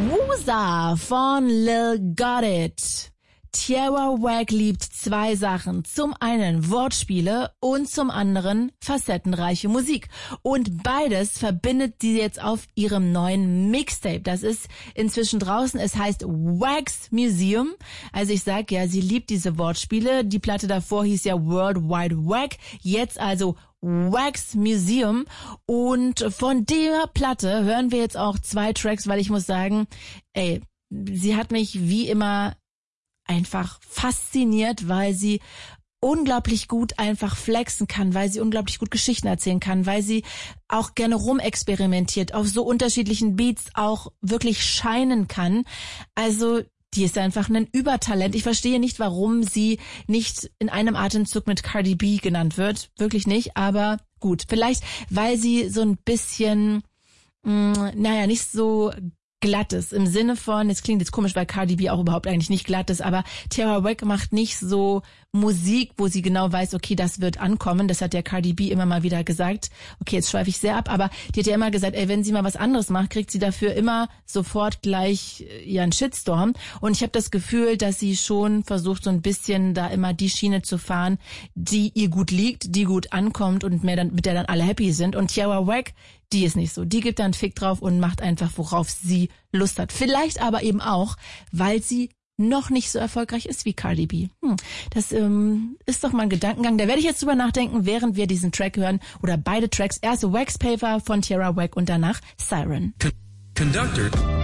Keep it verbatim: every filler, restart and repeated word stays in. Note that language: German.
Wusa von Lil Got It. Tierra Whack liebt zwei Sachen. Zum einen Wortspiele und zum anderen facettenreiche Musik. Und beides verbindet sie jetzt auf ihrem neuen Mixtape. Das ist inzwischen draußen. Es heißt Wax Museum. Also ich sag ja, sie liebt diese Wortspiele. Die Platte davor hieß ja World Wide Wack. Jetzt also Wax Museum. Und von der Platte hören wir jetzt auch zwei Tracks, weil ich muss sagen, ey, sie hat mich wie immer einfach fasziniert, weil sie unglaublich gut einfach flexen kann, weil sie unglaublich gut Geschichten erzählen kann, weil sie auch gerne rumexperimentiert, auf so unterschiedlichen Beats auch wirklich scheinen kann. Also die ist einfach ein Übertalent. Ich verstehe nicht, warum sie nicht in einem Atemzug mit Cardi B genannt wird. Wirklich nicht, aber gut. Vielleicht, weil sie so ein bisschen, mh, naja, nicht so glattes im Sinne von, jetzt klingt jetzt komisch, weil Cardi B auch überhaupt eigentlich nicht glatt ist, aber Tierra Whack macht nicht so Musik, wo sie genau weiß, okay, das wird ankommen. Das hat ja Cardi B immer mal wieder gesagt. Okay, jetzt schweife ich sehr ab, aber die hat ja immer gesagt, ey, wenn sie mal was anderes macht, kriegt sie dafür immer sofort gleich ihren Shitstorm. Und ich habe das Gefühl, dass sie schon versucht, so ein bisschen da immer die Schiene zu fahren, die ihr gut liegt, die gut ankommt und mehr dann, mit der dann alle happy sind. Und Tierra Whack, die ist nicht so. Die gibt da einen Fick drauf und macht einfach, worauf sie Lust hat. Vielleicht aber eben auch, weil sie noch nicht so erfolgreich ist wie Cardi B. Hm, das ähm, ist doch mal ein Gedankengang. Da werde ich jetzt drüber nachdenken, während wir diesen Track hören. Oder beide Tracks. Erst Wax Paper von Tierra Whack und danach Siren. Con- Conductor.